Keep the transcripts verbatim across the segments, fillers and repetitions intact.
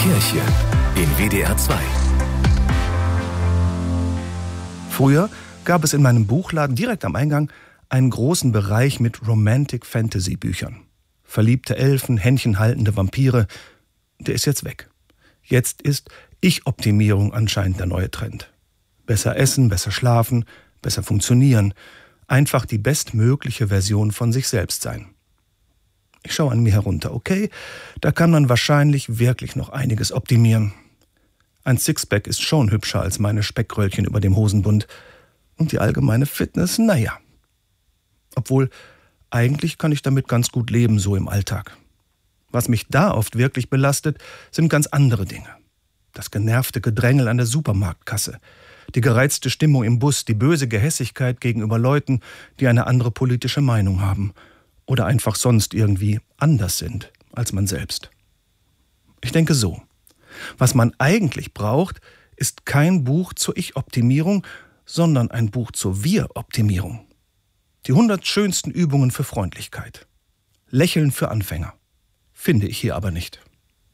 Kirche in W D R zwei. Früher gab es in meinem Buchladen direkt am Eingang einen großen Bereich mit Romantic-Fantasy-Büchern. Verliebte Elfen, händchenhaltende Vampire, der ist jetzt weg. Jetzt ist Ich-Optimierung anscheinend der neue Trend. Besser essen, besser schlafen, besser funktionieren. Einfach die bestmögliche Version von sich selbst sein. Ich schaue an mir herunter, okay, da kann man wahrscheinlich wirklich noch einiges optimieren. Ein Sixpack ist schon hübscher als meine Speckröllchen über dem Hosenbund. Und die allgemeine Fitness, naja. Obwohl, eigentlich kann ich damit ganz gut leben, so im Alltag. Was mich da oft wirklich belastet, sind ganz andere Dinge. Das genervte Gedrängel an der Supermarktkasse, die gereizte Stimmung im Bus, die böse Gehässigkeit gegenüber Leuten, die eine andere politische Meinung haben oder einfach sonst irgendwie anders sind als man selbst. Ich denke so, was man eigentlich braucht, ist kein Buch zur Ich-Optimierung, sondern ein Buch zur Wir-Optimierung. Die hundert schönsten Übungen für Freundlichkeit. Lächeln für Anfänger. Finde ich hier aber nicht.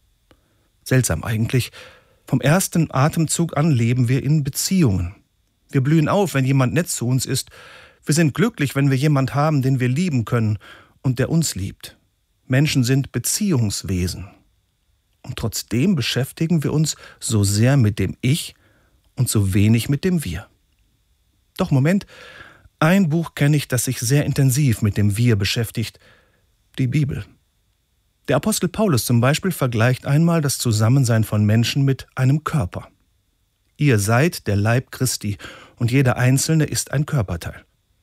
Seltsam eigentlich. Vom ersten Atemzug an leben wir in Beziehungen. Wir blühen auf, wenn jemand nett zu uns ist. Wir sind glücklich, wenn wir jemand haben, den wir lieben können und der uns liebt. Menschen sind Beziehungswesen. Und trotzdem beschäftigen wir uns so sehr mit dem Ich und so wenig mit dem Wir. Doch Moment, ein Buch kenne ich, das sich sehr intensiv mit dem Wir beschäftigt. Die Bibel. Der Apostel Paulus zum Beispiel vergleicht einmal das Zusammensein von Menschen mit einem Körper. Ihr seid der Leib Christi und jeder Einzelne ist ein Körperteil.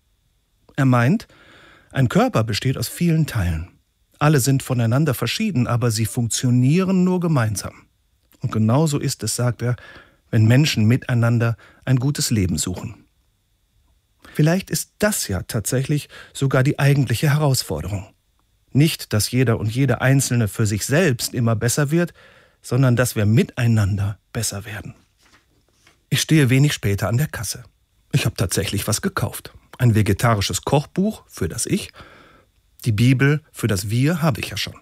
Er meint, ein Körper besteht aus vielen Teilen. Alle sind voneinander verschieden, aber sie funktionieren nur gemeinsam. Und genauso ist es, sagt er, wenn Menschen miteinander ein gutes Leben suchen. Vielleicht ist das ja tatsächlich sogar die eigentliche Herausforderung. Nicht, dass jeder und jede Einzelne für sich selbst immer besser wird, sondern dass wir miteinander besser werden. Ich stehe wenig später an der Kasse. Ich habe tatsächlich was gekauft. Ein vegetarisches Kochbuch für das Ich. Die Bibel für das Wir habe ich ja schon.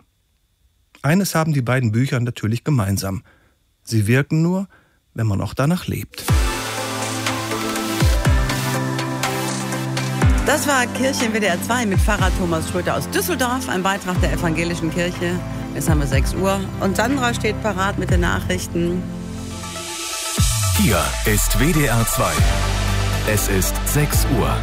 Eines haben die beiden Bücher natürlich gemeinsam. Sie wirken nur, wenn man auch danach lebt. Das war Kirche in W D R zwei mit Pfarrer Thomas Schröter aus Düsseldorf, ein Beitrag der Evangelischen Kirche. Jetzt haben wir sechs Uhr und Sandra steht parat mit den Nachrichten. Hier ist W D R zwei. Es ist sechs Uhr.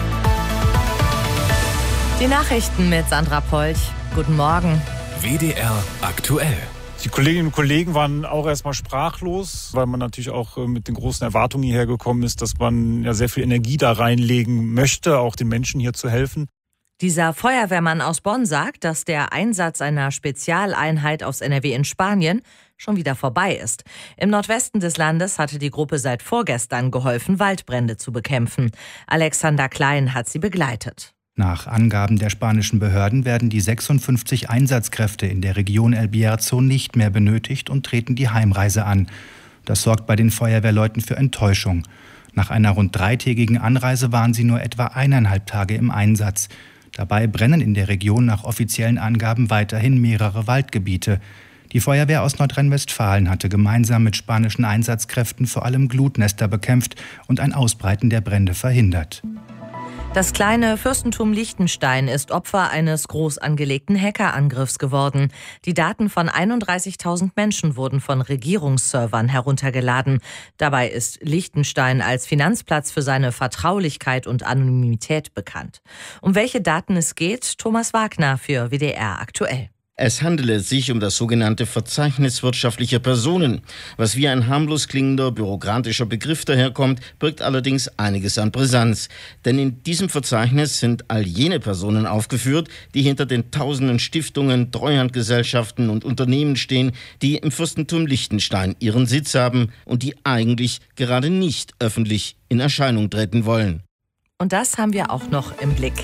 Die Nachrichten mit Sandra Polch. Guten Morgen. W D R aktuell. Die Kolleginnen und Kollegen waren auch erstmal sprachlos, weil man natürlich auch mit den großen Erwartungen hierher gekommen ist, dass man ja sehr viel Energie da reinlegen möchte, auch den Menschen hier zu helfen. Dieser Feuerwehrmann aus Bonn sagt, dass der Einsatz einer Spezialeinheit aus N R W in Spanien schon wieder vorbei ist. Im Nordwesten des Landes hatte die Gruppe seit vorgestern geholfen, Waldbrände zu bekämpfen. Alexander Klein hat sie begleitet. Nach Angaben der spanischen Behörden werden die sechsundfünfzig Einsatzkräfte in der Region El Bierzo nicht mehr benötigt und treten die Heimreise an. Das sorgt bei den Feuerwehrleuten für Enttäuschung. Nach einer rund dreitägigen Anreise waren sie nur etwa eineinhalb Tage im Einsatz. Dabei brennen in der Region nach offiziellen Angaben weiterhin mehrere Waldgebiete. Die Feuerwehr aus Nordrhein-Westfalen hatte gemeinsam mit spanischen Einsatzkräften vor allem Glutnester bekämpft und ein Ausbreiten der Brände verhindert. Das kleine Fürstentum Liechtenstein ist Opfer eines groß angelegten Hackerangriffs geworden. Die Daten von einunddreißigtausend Menschen wurden von Regierungsservern heruntergeladen. Dabei ist Liechtenstein als Finanzplatz für seine Vertraulichkeit und Anonymität bekannt. Um welche Daten es geht, Thomas Wagner für W D R aktuell. Es handele sich um das sogenannte Verzeichnis wirtschaftlicher Personen. Was wie ein harmlos klingender, bürokratischer Begriff daherkommt, birgt allerdings einiges an Brisanz. Denn in diesem Verzeichnis sind all jene Personen aufgeführt, die hinter den tausenden Stiftungen, Treuhandgesellschaften und Unternehmen stehen, die im Fürstentum Liechtenstein ihren Sitz haben und die eigentlich gerade nicht öffentlich in Erscheinung treten wollen. Und das haben wir auch noch im Blick.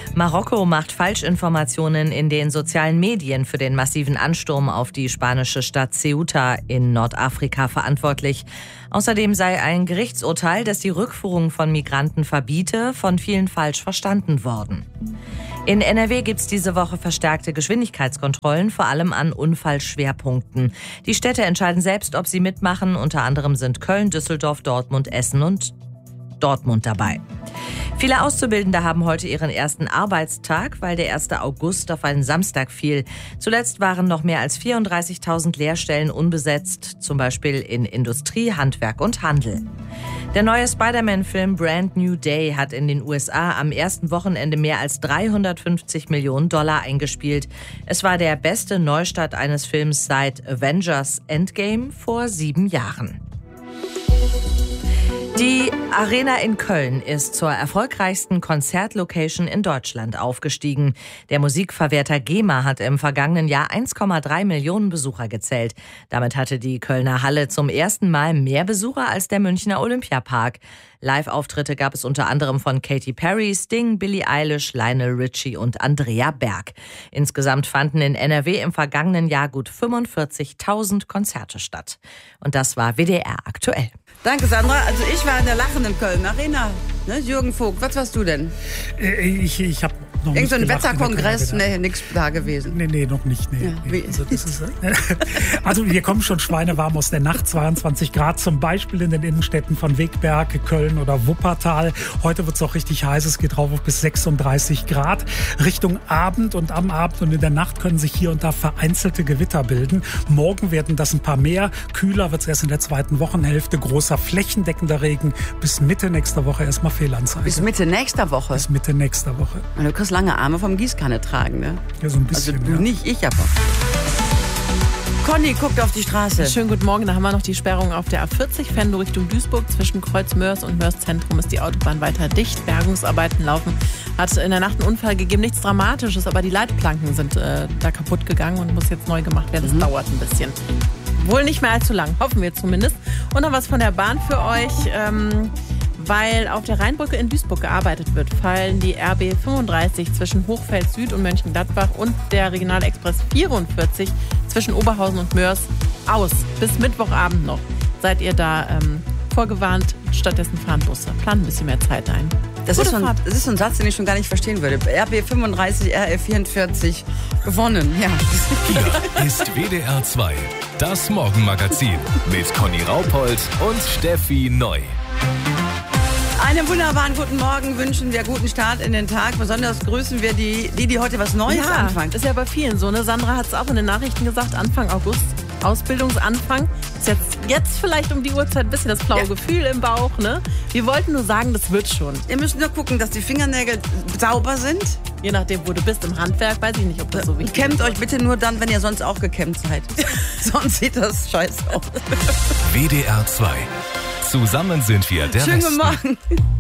Marokko macht Falschinformationen in den sozialen Medien für den massiven Ansturm auf die spanische Stadt Ceuta in Nordafrika verantwortlich. Außerdem sei ein Gerichtsurteil, das die Rückführung von Migranten verbiete, von vielen falsch verstanden worden. In N R W gibt es diese Woche verstärkte Geschwindigkeitskontrollen, vor allem an Unfallschwerpunkten. Die Städte entscheiden selbst, ob sie mitmachen. Unter anderem sind Köln, Düsseldorf, Dortmund, Essen und Dortmund dabei. Viele Auszubildende haben heute ihren ersten Arbeitstag, weil der erste August auf einen Samstag fiel. Zuletzt waren noch mehr als vierunddreißigtausend Lehrstellen unbesetzt, zum Beispiel in Industrie, Handwerk und Handel. Der neue Spider-Man-Film Brand New Day hat in den U S A am ersten Wochenende mehr als dreihundertfünfzig Millionen Dollar eingespielt. Es war der beste Neustart eines Films seit Avengers Endgame vor sieben Jahren. Die Arena in Köln ist zur erfolgreichsten Konzertlocation in Deutschland aufgestiegen. Der Musikverwerter GEMA hat im vergangenen Jahr eins Komma drei Millionen Besucher gezählt. Damit hatte die Kölner Halle zum ersten Mal mehr Besucher als der Münchner Olympiapark. Live-Auftritte gab es unter anderem von Katy Perry, Sting, Billie Eilish, Lionel Richie und Andrea Berg. Insgesamt fanden in N R W im vergangenen Jahr gut fünfundvierzigtausend Konzerte statt. Und das war W D R aktuell. Danke, Sandra. Also ich war in der lachenden Köln Arena. Ne? Jürgen Vogt, was warst du denn? Äh, ich ich habe noch Irgend so ein nicht Wetterkongress? Nee, nix da gewesen. Nee, nee, noch nicht. Nee, Ja, nee. Also, das ist, also wir kommen schon schweinewarm aus der Nacht, zweiundzwanzig Grad, zum Beispiel in den Innenstädten von Wegberg, Köln oder Wuppertal. Heute wird es auch richtig heiß, es geht rauf auf bis sechsunddreißig Grad. Richtung Abend und am Abend und in der Nacht können sich hier und da vereinzelte Gewitter bilden. Morgen werden das ein paar mehr. Kühler wird es erst in der zweiten Wochenhälfte. Großer flächendeckender Regen. Bis Mitte nächster Woche erstmal Fehlanzeige. Bis Mitte nächster Woche? Bis Mitte nächster Woche. Und du kriegst lange Arme vom Gießkanne tragen, ne? Ja, so ein bisschen. Also du ja. nicht, ich aber. Conny guckt auf die Straße. Schönen guten Morgen, da haben wir noch die Sperrung auf der A vierzig, Venlo Richtung Duisburg. Zwischen Kreuz Mörs und Mörs Zentrum ist die Autobahn weiter dicht. Bergungsarbeiten laufen. Hat in der Nacht einen Unfall gegeben, nichts Dramatisches, aber die Leitplanken sind äh, da kaputt gegangen und muss jetzt neu gemacht werden. Das mhm. dauert ein bisschen. Wohl nicht mehr allzu lang, hoffen wir zumindest. Und noch was von der Bahn für euch. Ähm, Weil auf der Rheinbrücke in Duisburg gearbeitet wird, fallen die R B fünfunddreißig zwischen Hochfeld Süd und Mönchengladbach und der Regionalexpress vierundvierzig zwischen Oberhausen und Mörs aus. Bis Mittwochabend noch seid ihr da ähm, vorgewarnt. Stattdessen fahren Busse. Planen ein bisschen mehr Zeit ein. Das ist, so ein, das ist so ein Satz, den ich schon gar nicht verstehen würde. R B fünfunddreißig, R F vierundvierzig gewonnen. Ja. Hier ist W D R zwei, das Morgenmagazin mit Conny Raupold und Steffi Neu. Einen wunderbaren guten Morgen wünschen wir, guten Start in den Tag. Besonders grüßen wir die, die, die heute was Neues ja, anfangen. Ist ja bei vielen so, ne? Sandra hat es auch in den Nachrichten gesagt, Anfang August, Ausbildungsanfang. Ist jetzt, jetzt vielleicht um die Uhrzeit ein bisschen das blaue ja. Gefühl im Bauch, ne? Wir wollten nur sagen, das wird schon. Ihr müsst nur gucken, dass die Fingernägel sauber sind. Je nachdem, wo du bist, im Handwerk, weiß ich nicht, ob das so wichtig ist. Kämmt euch bitte nur dann, wenn ihr sonst auch gekämmt seid. Sonst sieht das scheiße aus. W D R zwei. Zusammen sind wir der Schönen Westen. guten Morgen.